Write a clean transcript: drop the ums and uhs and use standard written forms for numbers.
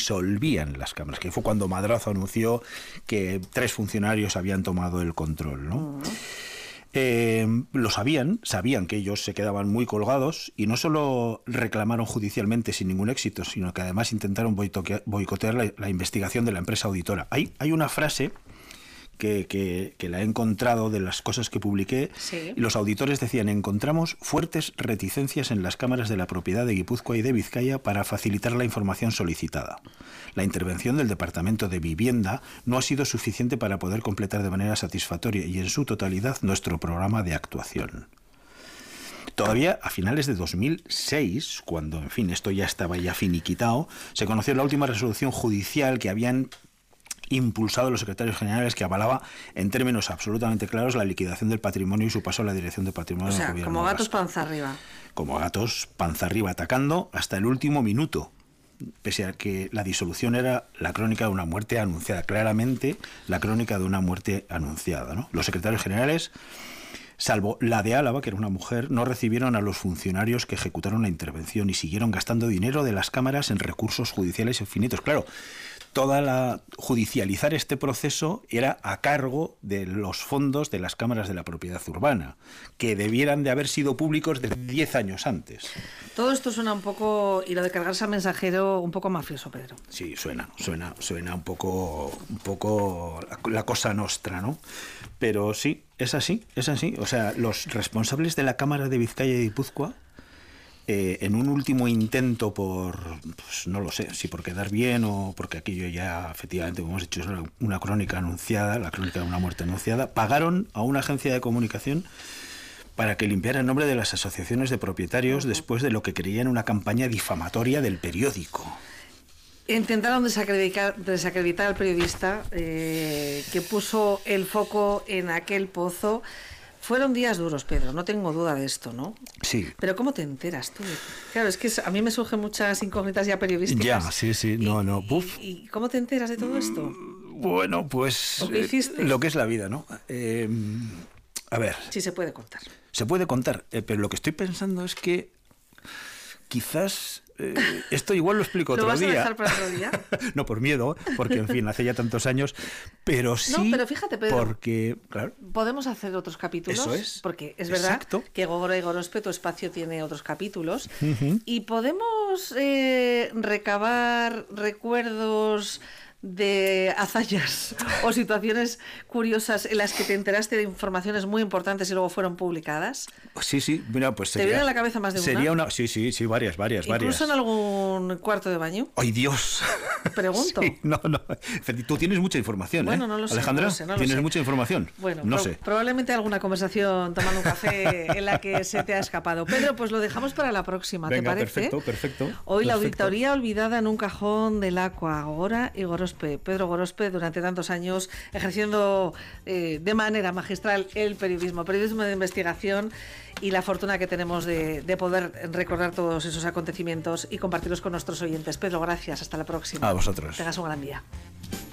disolvían las cámaras, que fue cuando Madrazo anunció que 3 funcionarios habían tomado el control, ¿no? Lo sabían que ellos se quedaban muy colgados y no solo reclamaron judicialmente sin ningún éxito, sino que además intentaron boicotear la investigación de la empresa auditora. Hay una frase que la he encontrado de las cosas que publiqué, sí. Y los auditores decían: encontramos fuertes reticencias en las cámaras de la propiedad de Guipúzcoa y de Vizcaya para facilitar la información solicitada. La intervención del Departamento de Vivienda no ha sido suficiente para poder completar de manera satisfactoria y en su totalidad nuestro programa de actuación. Todavía a finales de 2006, cuando, en fin, esto ya estaba ya finiquitado, se conoció la última resolución judicial que habían impulsado los secretarios generales, que avalaba en términos absolutamente claros la liquidación del patrimonio y su paso a la dirección de patrimonio del gobierno. Como gatos panza arriba. Como gatos panza arriba, atacando hasta el último minuto, pese a que la disolución era la crónica de una muerte anunciada, claramente la crónica de una muerte anunciada, ¿no? Los secretarios generales, salvo la de Álava, que era una mujer, no recibieron a los funcionarios que ejecutaron la intervención y siguieron gastando dinero de las cámaras en recursos judiciales infinitos. Claro, judicializar este proceso era a cargo de los fondos de las cámaras de la propiedad urbana, que debieran de haber sido públicos de 10 años antes. Todo esto suena un poco, y lo de cargarse al mensajero, un poco mafioso, Pedro. Sí, suena un poco la cosa nostra, ¿no? Pero sí, es así. O sea, los responsables de la Cámara de Vizcaya y Guipúzcoa, en un último intento por, pues no lo sé, si por quedar bien o porque aquello ya, efectivamente, como hemos dicho, es una crónica anunciada, la crónica de una muerte anunciada, pagaron a una agencia de comunicación para que limpiara el nombre de las asociaciones de propietarios después de lo que creían una campaña difamatoria del periódico. Intentaron desacreditar al periodista que puso el foco en aquel pozo. Fueron días duros, Pedro, no tengo duda de esto, ¿no? Sí. Pero ¿cómo te enteras tú? Claro, es que a mí me surgen muchas incógnitas ya periodísticas. Ya, sí, no. ¿Y cómo te enteras de todo esto? Bueno, pues ¿O qué hiciste? Lo que es la vida, ¿no? A ver. Sí, se puede contar. Se puede contar, pero lo que estoy pensando es que quizás esto igual lo explico otro día. ¿Lo vas a dejar para otro día? No, por miedo, porque en fin, hace ya tantos años, pero sí. No, pero fíjate, Pedro, porque, claro, podemos hacer otros capítulos. Eso es. Porque es verdad. Exacto. Que Gogora y Gorospe, tu espacio, tiene otros capítulos. Y podemos recabar recuerdos de hazañas o situaciones curiosas en las que te enteraste de informaciones muy importantes y luego fueron publicadas. Sí, mira, pues ¿Te viene a la cabeza más de una? Sí, varias. ¿Incluso en algún cuarto de baño? ¡Ay, Dios! Pregunto. Sí, no. Tú tienes mucha información, bueno, no lo sé, Alejandra, no lo ¿tienes sé. mucha información? Bueno, no sé. Probablemente alguna conversación tomando un café en la que se te ha escapado. Pedro, pues lo dejamos para la próxima. Venga, ¿te parece? Perfecto. Hoy la auditoría olvidada en un cajón del Aqua, Gogora y Gorospe. Pedro Gorospe, durante tantos años ejerciendo de manera magistral el periodismo de investigación, y la fortuna que tenemos de poder recordar todos esos acontecimientos y compartirlos con nuestros oyentes. Pedro, gracias. Hasta la próxima. A vosotros. Tengas un gran día.